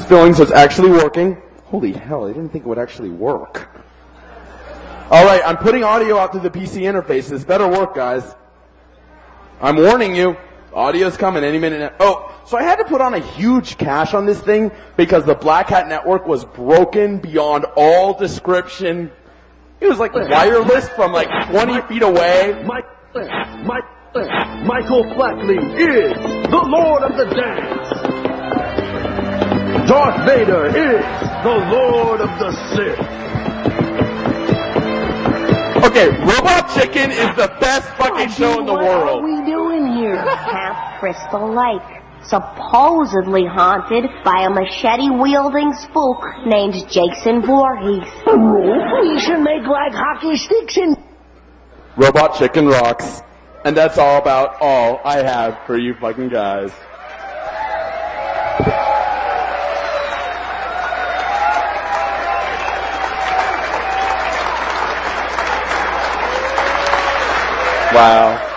feeling, so it's actually working. Holy hell, I didn't think it would actually work. Alright, I'm putting audio out through the PC interface. This better work, guys. I'm warning you. Audio's coming any minute now. Oh, so I had to put on a huge cache on this thing because the Black Hat network was broken beyond all description. It was like wireless from like 20 feet away. Michael Flatley is the Lord of the Dance. Darth Vader is the Lord of the Sith. Okay, Robot Chicken is the best fucking show in the world. What are we doing here? Camp Crystal Lake, supposedly haunted by a machete-wielding spook named Jason Voorhees. We should make like hockey sticks and... Robot Chicken rocks. And that's all I have for you fucking guys. Wow.